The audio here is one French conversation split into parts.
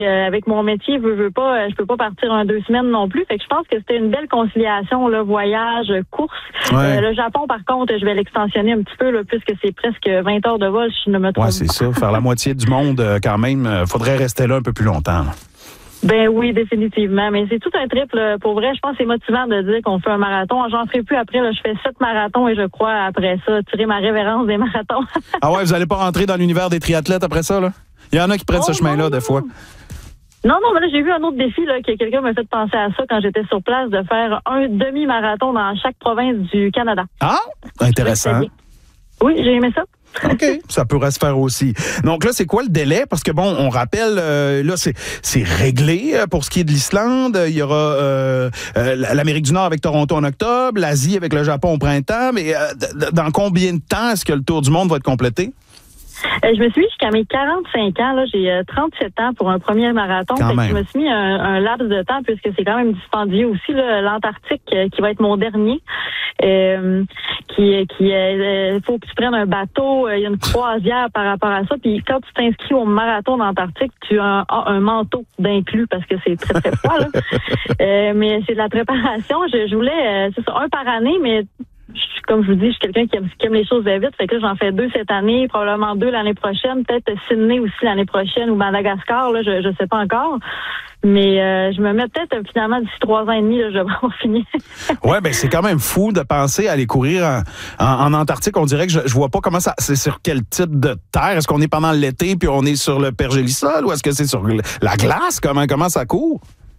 avec mon métier, je peux pas partir 2 semaines non plus. Fait que je pense que c'était une belle conciliation, là, voyage, course. Ouais. Le Japon, par contre, je vais l'extensionner un petit peu, là, puisque c'est presque 20 heures de vol, si je ne me trompe Ouais, c'est pas. ça. Faire la moitié du monde, quand même, faudrait rester là un peu plus longtemps. Là. Ben oui, définitivement. Mais c'est tout un trip, là. Pour vrai, je pense que c'est motivant de dire qu'on fait un marathon. J'en ferai plus après, là. Je fais 7 marathons et je crois, après ça, tirer ma révérence des marathons. Ah ouais, vous allez pas rentrer dans l'univers des triathlètes après ça, là? Il y en a qui prennent ce chemin-là, des fois. Non, mais là, j'ai vu un autre défi, là, que quelqu'un m'a fait penser à ça quand j'étais sur place, de faire un demi-marathon dans chaque province du Canada. Ah, intéressant. Oui, j'ai aimé ça. OK, ça pourrait se faire aussi. Donc là, c'est quoi le délai? Parce que bon, on rappelle, là, c'est réglé pour ce qui est de l'Islande. Il y aura l'Amérique du Nord avec Toronto en octobre, l'Asie avec le Japon au printemps. Mais dans combien de temps est-ce que le tour du monde va être complété? Je me suis mis jusqu'à mes 45 ans. Là, j'ai 37 ans pour un premier marathon. Fait que je me suis mis un laps de temps puisque c'est quand même dispendieux aussi. Là, l'Antarctique qui va être mon dernier. Faut que tu prennes un bateau. Il y a une croisière par rapport à ça. Puis quand tu t'inscris au marathon d'Antarctique, tu as un manteau d'inclus parce que c'est très, très froid. Là. Mais c'est de la préparation. Je voulais, c'est ça, un par année, mais comme je vous dis, je suis quelqu'un qui aime les choses vite. Fait que là, j'en fais 2 cette année, probablement 2 l'année prochaine, peut-être Sydney aussi l'année prochaine ou Madagascar, là, je sais pas encore. Mais je me mets peut-être finalement d'ici 3 ans et demi, là, je vais avoir fini. Ouais, ben c'est quand même fou de penser à aller courir en Antarctique. On dirait que je vois pas comment ça. C'est sur quel type de terre? Est-ce qu'on est pendant l'été puis on est sur le pergélisol ou est-ce que c'est sur la glace? Comment ça court?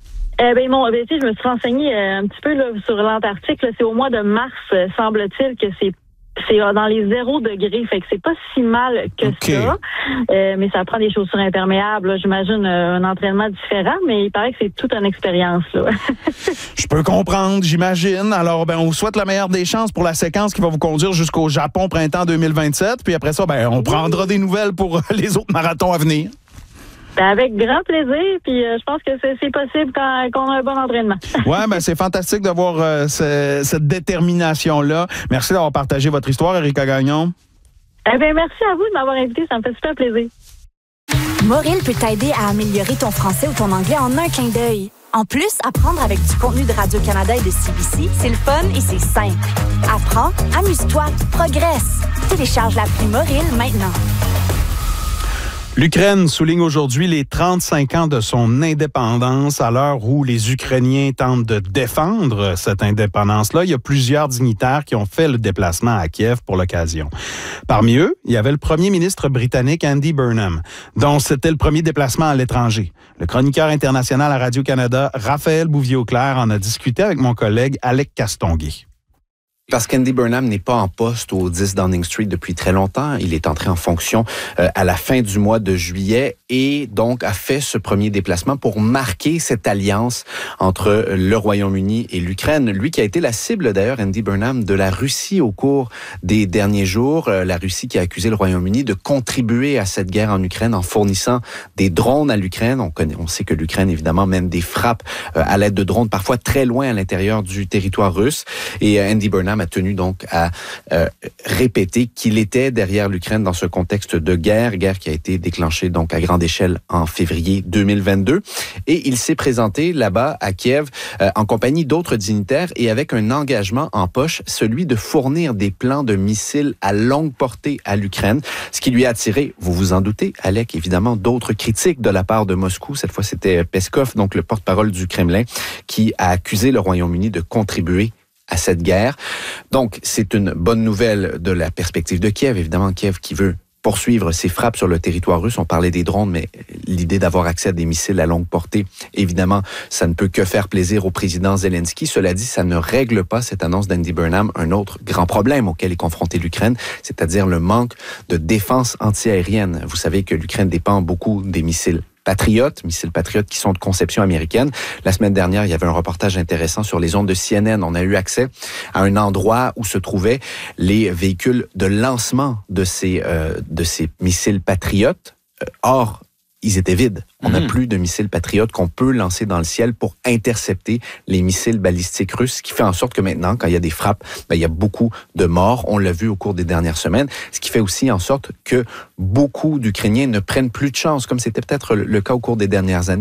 Je me suis renseignée un petit peu là, sur l'Antarctique. Là, c'est au mois de mars, semble-t-il, que c'est dans les 0 degrés. Fait que c'est pas si mal que ça. Mais ça prend des chaussures imperméables. Là, j'imagine un entraînement différent, mais il paraît que c'est toute une expérience. Là. Je peux comprendre, j'imagine. Alors, on vous souhaite la meilleure des chances pour la séquence qui va vous conduire jusqu'au Japon printemps 2027. Puis après ça, on prendra des nouvelles pour les autres marathons à venir. Avec grand plaisir, puis je pense que c'est possible qu'on a un bon entraînement. Ouais, c'est fantastique de voir cette détermination-là. Merci d'avoir partagé votre histoire, Erika Gagnon. Merci à vous de m'avoir invité, ça me fait super plaisir. Moril peut t'aider à améliorer ton français ou ton anglais en un clin d'œil. En plus, apprendre avec du contenu de Radio-Canada et de CBC, c'est le fun et c'est simple. Apprends, amuse-toi, progresse. Télécharge l'appli Moril maintenant. L'Ukraine souligne aujourd'hui les 35 ans de son indépendance à l'heure où les Ukrainiens tentent de défendre cette indépendance-là. Il y a plusieurs dignitaires qui ont fait le déplacement à Kiev pour l'occasion. Parmi eux, il y avait le premier ministre britannique Andy Burnham, dont c'était le premier déplacement à l'étranger. Le chroniqueur international à Radio-Canada, Raphaël Bouvier-Auclair, en a discuté avec mon collègue Alec Castonguay. Parce qu'Andy Burnham n'est pas en poste au 10 Downing Street depuis très longtemps. Il est entré en fonction à la fin du mois de juillet et donc a fait ce premier déplacement pour marquer cette alliance entre le Royaume-Uni et l'Ukraine. Lui qui a été la cible d'ailleurs, Andy Burnham, de la Russie au cours des derniers jours. La Russie qui a accusé le Royaume-Uni de contribuer à cette guerre en Ukraine en fournissant des drones à l'Ukraine. On sait que l'Ukraine évidemment mène des frappes à l'aide de drones parfois très loin à l'intérieur du territoire russe. Et Andy Burnham a tenu donc à répéter qu'il était derrière l'Ukraine dans ce contexte de guerre qui a été déclenchée donc à grande échelle en février 2022. Et il s'est présenté là-bas à Kiev en compagnie d'autres dignitaires et avec un engagement en poche, celui de fournir des plans de missiles à longue portée à l'Ukraine, ce qui lui a attiré, vous vous en doutez, Alec, évidemment, d'autres critiques de la part de Moscou. Cette fois, c'était Peskov, donc le porte-parole du Kremlin, qui a accusé le Royaume-Uni de contribuer à cette guerre. Donc, c'est une bonne nouvelle de la perspective de Kiev. Évidemment, Kiev qui veut poursuivre ses frappes sur le territoire russe. On parlait des drones, mais l'idée d'avoir accès à des missiles à longue portée, évidemment, ça ne peut que faire plaisir au président Zelensky. Cela dit, ça ne règle pas, cette annonce d'Andy Burnham, un autre grand problème auquel est confrontée l'Ukraine, c'est-à-dire le manque de défense antiaérienne. Vous savez que l'Ukraine dépend beaucoup des missiles missiles Patriot qui sont de conception américaine. La semaine dernière, il y avait un reportage intéressant sur les ondes de CNN. On a eu accès à un endroit où se trouvaient les véhicules de lancement de ces missiles Patriot. Or, ils étaient vides. On n'a plus de missiles Patriot qu'on peut lancer dans le ciel pour intercepter les missiles balistiques russes, ce qui fait en sorte que maintenant, quand il y a des frappes, il y a beaucoup de morts. On l'a vu au cours des dernières semaines, ce qui fait aussi en sorte que beaucoup d'Ukrainiens ne prennent plus de chance, comme c'était peut-être le cas au cours des dernières années.